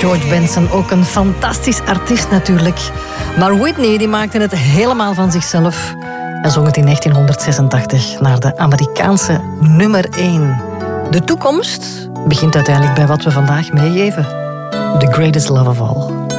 George Benson, ook een fantastisch artiest natuurlijk. Maar Whitney die maakte het helemaal van zichzelf. Hij zong het in 1986 naar de Amerikaanse nummer 1. De toekomst begint uiteindelijk bij wat we vandaag meegeven. The Greatest Love of All.